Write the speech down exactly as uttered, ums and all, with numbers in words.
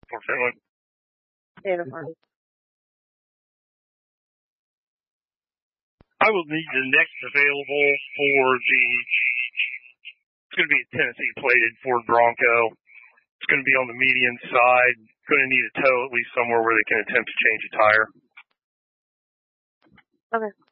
for Finland. Beautiful. I will need the next available for the, it's going to be a Tennessee plated Ford Bronco. It's going to be on the median side. Going to need a tow at least somewhere where they can attempt to change a tire. Okay.